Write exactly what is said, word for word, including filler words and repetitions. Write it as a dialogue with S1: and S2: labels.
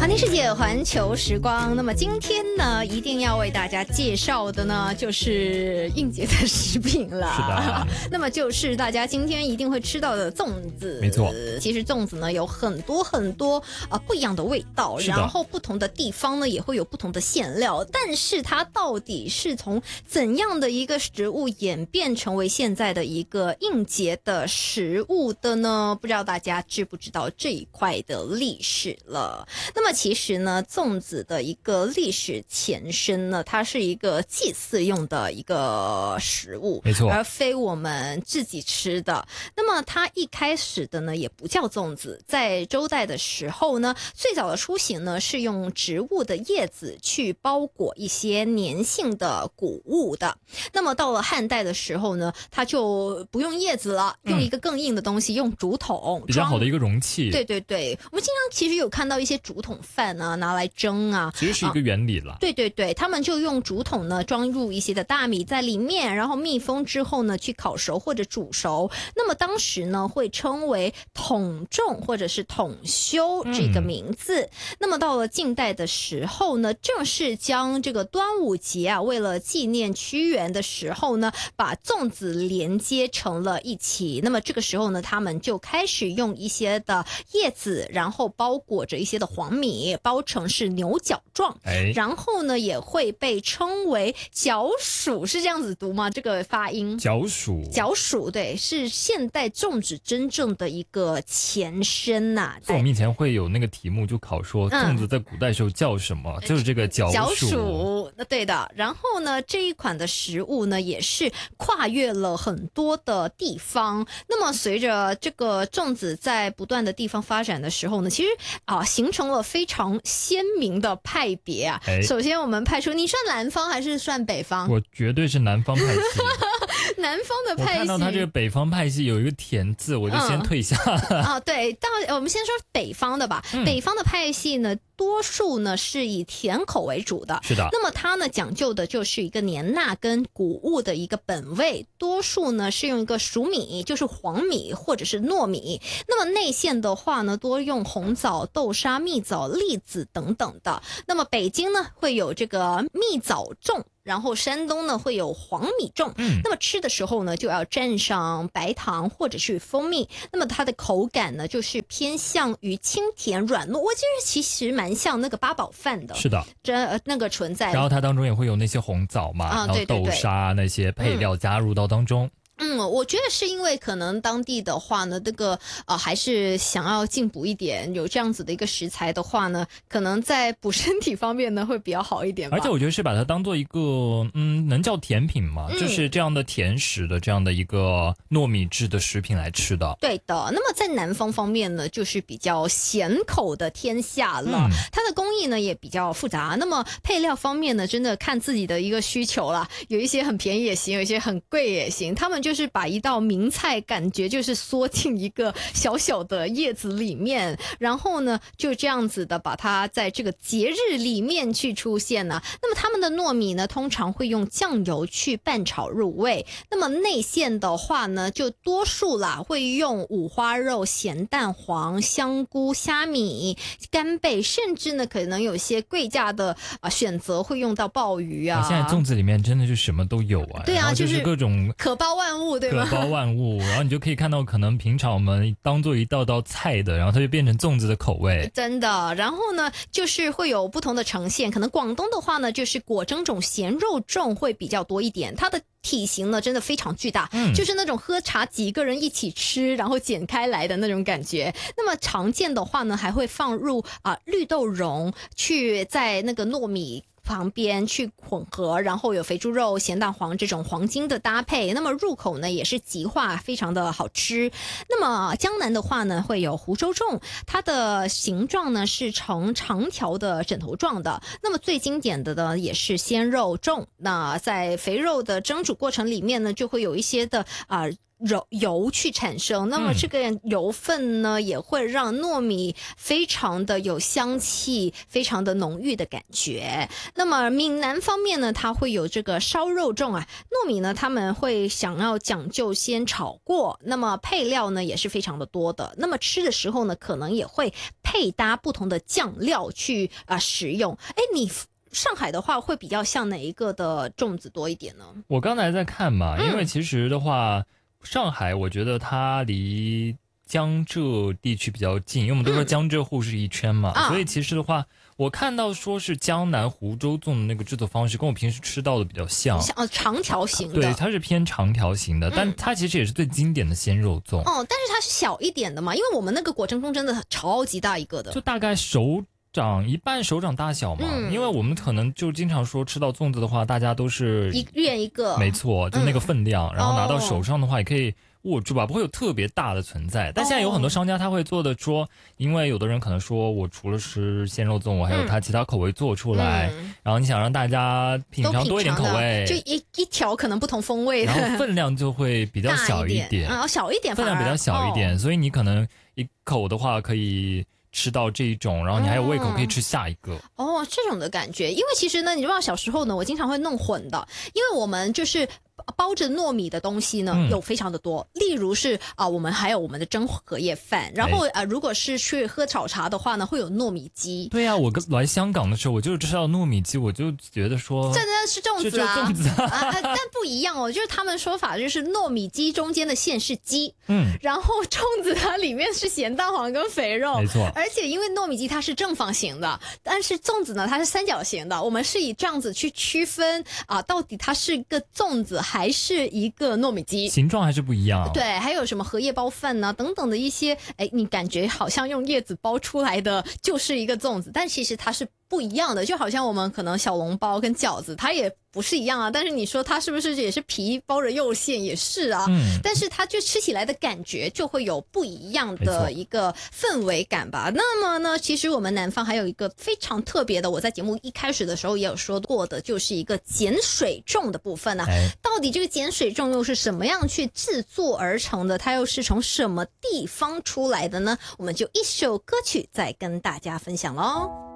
S1: 环听世界，环球时光。那么今天呢，一定要为大家介绍的呢，就是应节的食品了。
S2: 是的。
S1: 那么就是大家今天一定会吃到的粽子。
S2: 没错。
S1: 其实粽子呢有很多很多啊、呃、不一样的味道，然后不同的地方呢也会有不同的馅料，但是它到底是从怎样的一个食物演变成为现在的一个应节的食物的呢？不知道大家知不知道这一块的历史了？那么其实呢，粽子的一个历史前身呢，它是一个祭祀用的一个食物，
S2: 没错，
S1: 而非我们自己吃的。那么它一开始的呢，也不叫粽子。在周代的时候呢，最早的雏形呢是用植物的叶子去包裹一些粘性的谷物的。那么到了汉代的时候呢，它就不用叶子了，用一个更硬的东西，嗯、用竹筒，
S2: 比较好的一个容器。
S1: 对对对，我们经常其实有看到一些竹筒饭啊，拿来蒸啊，
S2: 其实是一个原理了、
S1: 啊。对对对，他们就用竹筒呢装入一些的大米在里面，然后密封之后呢去烤熟或者煮熟。那么当时呢会称为筒粽或者是筒修这个名字、嗯。那么到了近代的时候呢，正是将这个端午节啊，为了纪念屈原的时候呢，把粽子连接成了一起。那么这个时候呢，他们就开始用一些的叶子，然后包裹着一些的黄米，包成是牛角状，
S2: 哎，
S1: 然后呢也会被称为角黍，是这样子读吗？这个发音
S2: 角黍，
S1: 角黍，对，是现代粽子真正的一个前身呐、啊。
S2: 我们以前会有那个题目就考说粽子在古代时候叫什么、嗯、就是这个角黍。
S1: 角黍，对的。然后呢，这一款的食物呢也是跨越了很多的地方。那么随着这个粽子在不断的地方发展的时候呢，其实啊形成了非常鲜明的派别啊。
S2: 哎、
S1: 首先我们派出，你算南方还是算北方？
S2: 我绝对是南方派系。
S1: 南方的派系，
S2: 我看到他这个北方派系有一个田字，我就先退下。
S1: 嗯、啊，对，到我们先说北方的吧。嗯、北方的派系呢，多数呢是以甜口为主的。
S2: 是的。
S1: 那么它呢讲究的就是一个黏钠跟谷物的一个本味，多数呢是用一个熟米，就是黄米或者是糯米。那么内馅的话呢，多用红枣、豆沙、蜜枣、栗子等等的。那么北京呢会有这个蜜枣粽。然后山东呢会有黄米粽、嗯、那么吃的时候呢就要蘸上白糖或者是蜂蜜，那么它的口感呢就是偏向于清甜软糯，我觉得其实蛮像那个八宝饭的。
S2: 是的，
S1: 这、呃、那个存在，
S2: 然后它当中也会有那些红枣嘛、啊、然后豆沙那些配料加入到当中。
S1: 嗯，我觉得是因为可能当地的话呢，这个呃还是想要进补一点，有这样子的一个食材的话呢，可能在补身体方面呢会比较好一点吧。
S2: 而且我觉得是把它当做一个嗯，能叫甜品嘛、嗯，就是这样的甜食的这样的一个糯米制的食品来吃的。
S1: 对的。那么在南方方面呢，就是比较咸口的天下了、嗯、它的工艺呢也比较复杂。那么配料方面呢，真的看自己的一个需求啦，有一些很便宜也行，有一些很贵也行。他们就就是把一道名菜感觉就是缩进一个小小的叶子里面，然后呢就这样子的把它在这个节日里面去出现呢、啊。那么他们的糯米呢通常会用酱油去拌炒入味，那么内馅的话呢就多数啦会用五花肉、咸蛋黄、香菇、虾米、干贝，甚至呢可能有些贵价的啊选择会用到鲍鱼啊。
S2: 现在粽子里面真的是什么都有啊。
S1: 对啊，
S2: 就是各种
S1: 可包万物，对吗？
S2: 可包万物，然后你就可以看到可能平常我们当做一道道菜的，然后它就变成粽子的口味。
S1: 真的。然后呢就是会有不同的呈现，可能广东的话呢就是果蒸种咸肉粽会比较多一点，它的体型呢真的非常巨大、嗯、就是那种喝茶几个人一起吃然后剪开来的那种感觉。那么常见的话呢还会放入啊、呃、绿豆蓉去在那个糯米旁边去混合，然后有肥猪肉、咸蛋黄这种黄金的搭配，那么入口呢也是极化，非常的好吃。那么江南的话呢会有湖州粽，它的形状呢是呈长条的枕头状的。那么最经典的呢也是鲜肉粽，那在肥肉的蒸煮过程里面呢就会有一些的啊、呃油油去产生，那么这个油分呢、嗯、也会让糯米非常的有香气，非常的浓郁的感觉。那么闽南方面呢，它会有这个烧肉粽啊，糯米呢他们会想要讲究先炒过，那么配料呢也是非常的多的，那么吃的时候呢可能也会配搭不同的酱料去啊、呃、食用。哎，你上海的话会比较像哪一个的粽子多一点呢？
S2: 我刚才在看嘛，
S1: 嗯、
S2: 因为其实的话，上海我觉得它离江浙地区比较近，因为我们都说江浙沪是一圈嘛、嗯、所以其实的话我看到说是江南湖州粽的那个制作方式跟我平时吃到的比较像，
S1: 像长条形的，
S2: 对，它是偏长条形的、嗯、但它其实也是最经典的鲜肉粽
S1: 哦，但是它是小一点的嘛，因为我们那个果珍粽真的超级大一个的，
S2: 就大概手掌一半手掌大小嘛、嗯、因为我们可能就经常说吃到粽子的话大家都是
S1: 一人一个，
S2: 没错，就那个分量、嗯、然后拿到手上的话也可以握住吧，不会有特别大的存在。但现在有很多商家他会做的说，因为有的人可能说我除了吃鲜肉粽我还有他其他口味做出来、嗯、然后你想让大家品尝多一点口味，
S1: 就一一条可能不同风味的，
S2: 然后分量就会比较小一点，
S1: 嗯，小一点，
S2: 分量比较小一点、哦、所以你可能一口的话可以吃到这一种，然后你还有胃口可以吃下一个、
S1: 嗯、哦，这种的感觉。因为其实呢你知道小时候呢我经常会弄混的，因为我们就是包着糯米的东西呢、嗯、有非常的多，例如是啊、呃，我们还有我们的蒸荷叶饭，然后啊、呃，如果是去喝早茶的话呢，会有糯米鸡。
S2: 对呀、啊，我来香港的时候我就知道糯米鸡，我就觉得说
S1: 这真的是粽子啊，
S2: 粽子啊，
S1: 啊，但不一样哦，就是他们说法就是糯米鸡中间的馅是鸡，嗯，然后粽子它里面是咸蛋黄跟肥肉，
S2: 没错。
S1: 而且因为糯米鸡它是正方形的，但是粽子呢它是三角形的，我们是以这样子去区分啊，到底它是一个粽子还是一个糯米鸡，
S2: 形状还是不一样。
S1: 对，还有什么荷叶包饭呢、啊、等等的一些，哎，你感觉好像用叶子包出来的就是一个粽子，但其实它是不一样的，就好像我们可能小笼包跟饺子它也不是一样啊，但是你说它是不是也是皮包着肉馅，也是啊、嗯、但是它就吃起来的感觉就会有不一样的一个氛围感吧。那么呢其实我们南方还有一个非常特别的，我在节目一开始的时候也有说过的，就是一个碱水粽的部分啊、哎、到底这个碱水粽又是什么样去制作而成的，它又是从什么地方出来的呢？我们就一首歌曲再跟大家分享咯。